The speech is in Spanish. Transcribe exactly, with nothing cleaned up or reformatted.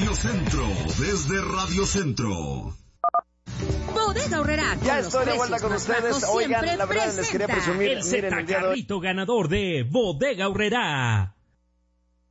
Radio Centro, desde Radio Centro. Bodega Aurrerá. Ya estoy de vuelta con ustedes. Oigan, la verdad les quería presumir. El Z Carrito ganador de Bodega Aurrerá.